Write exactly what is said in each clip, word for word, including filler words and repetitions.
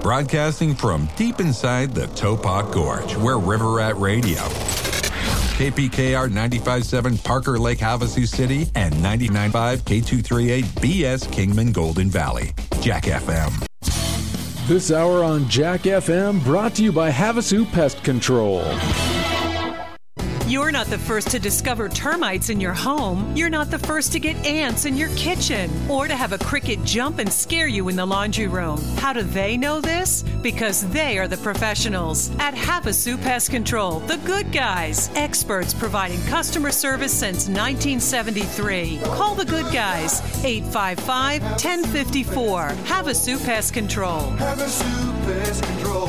Broadcasting from deep inside the Topak Gorge, we're River Rat Radio. K P K R ninety-five point seven Parker Lake, Havasu City, and ninety-nine point five K two thirty-eight B S Kingman Golden Valley. Jack F M. This hour on Jack F M brought to you by Havasu Pest Control. You're not the first to discover termites in your home. You're not the first to get ants in your kitchen or to have a cricket jump and scare you in the laundry room. How do they know this? Because they are the professionals at Havasu Pest Control, the good guys, experts providing customer service since nineteen seventy-three. Call the good guys, eight five five, one zero five four. Havasu Pest Control. Havasu Pest Control.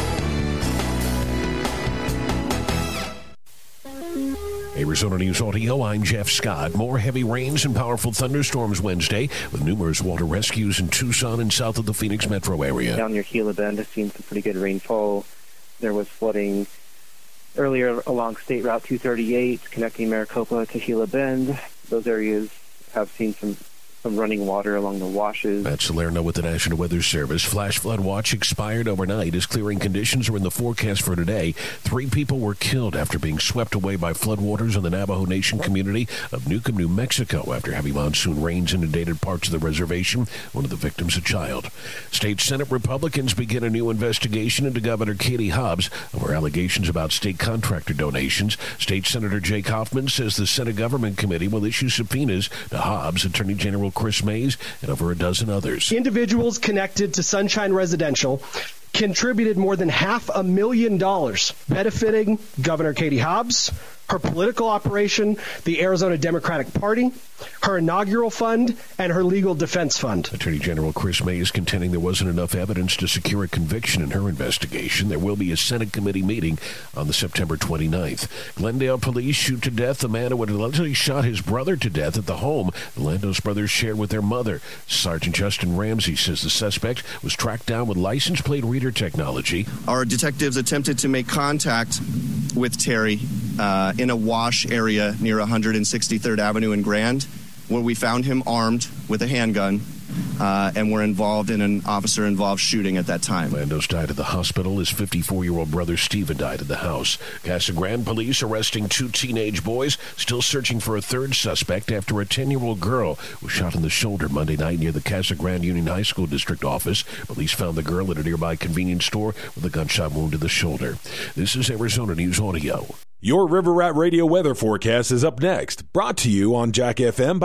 Arizona News Audio, I'm Jeff Scott. More heavy rains and powerful thunderstorms Wednesday with numerous water rescues in Tucson and south of the Phoenix metro area. Down near Gila Bend, I've seen some pretty good rainfall. There was flooding earlier along State Route two thirty-eight connecting Maricopa to Gila Bend. Those areas have seen some some running water along the washes. Matt Salerno with the National Weather Service. Flash flood watch expired overnight as clearing conditions are in the forecast for today. Three people were killed after being swept away by floodwaters in the Navajo Nation community of Newcomb, New Mexico, after heavy monsoon rains inundated parts of the reservation. One of the victims, a child. State Senate Republicans begin a new investigation into Governor Katie Hobbs over allegations about state contractor donations. State Senator Jake Hoffman says the Senate Government Committee will issue subpoenas to Hobbs, Attorney General Chris Mays, and over a dozen others. Individuals connected to Sunshine Residential contributed more than half a million dollars benefiting Governor Katie Hobbs, her political operation, the Arizona Democratic Party, her inaugural fund, and her legal defense fund. Attorney General Chris Mays contending there wasn't enough evidence to secure a conviction in her investigation. There will be a Senate committee meeting on the September twenty-ninth. Glendale police shoot to death a man who had allegedly shot his brother to death at the home the Landos brothers shared with their mother. Sergeant Justin Ramsey says the suspect was tracked down with license plate reader technology. Our detectives attempted to make contact with Terry uh, in a wash area near one hundred sixty-third Avenue in Grand, where we found him armed with a handgun uh, and were involved in an officer-involved shooting at that time. Landos died at the hospital. His fifty-four-year-old brother Stephen died at the house. Casa Grande police arresting two teenage boys, still searching for a third suspect after a ten-year-old girl was shot in the shoulder Monday night near the Casa Grande Union High School District office. Police found the girl at a nearby convenience store with a gunshot wound to the shoulder. This is Arizona News Audio. Your River Rat Radio weather forecast is up next, brought to you on Jack F M by